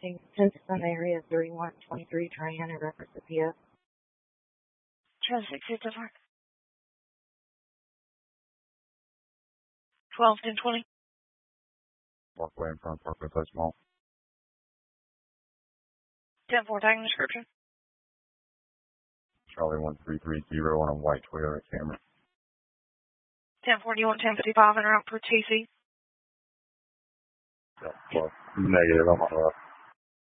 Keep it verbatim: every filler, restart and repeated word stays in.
approaching Henson area thirty-one twenty-three, trying to reference the P S. Traffic fifty-four. twelve ten twenty. Walkway in front of Parkway Place Mall. ten four, tagging description. Charlie one three three zero on a white Toyota Camry. ten forty-one, ten fifty-five, and route for T C. Yeah, well, negative, I'm on the left.